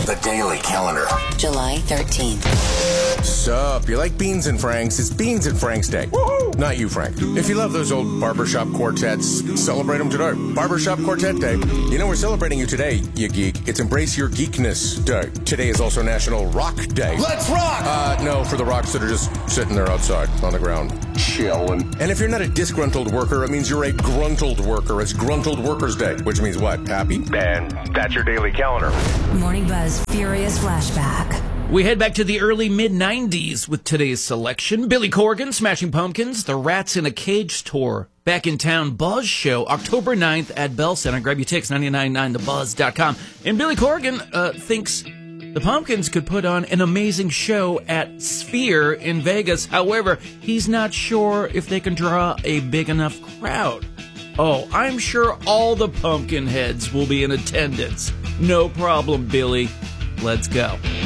The Daily Calendar. July 13th. Sup? You like Beans and Franks? It's Beans and Franks Day. Woohoo! Not you, Frank. If you love those old barbershop quartets, celebrate them today. Barbershop Quartet Day. You know, we're celebrating you today, you geek. It's Embrace Your Geekness Day. Today is also National Rock Day. Let's rock! No, for the rocks that are just sitting there outside on the ground. Chillin'. And if you're not a disgruntled worker, it means you're a gruntled worker. It's Gruntled Workers Day, which means what? Happy? And that's your Daily Calendar. Morning Buzz Furious Flashback. We head back to the early mid-90s with today's selection. Billy Corgan, Smashing Pumpkins, The Rats in a Cage tour. Back in Town Buzz Show, October 9th at Bell Center. Grab your tickets, 999thebuzz.com. And Billy Corgan thinks the Pumpkins could put on an amazing show at Sphere in Vegas. However, he's not sure if they can draw a big enough crowd. Oh, I'm sure all the Pumpkin heads will be in attendance. No problem, Billy. Let's go.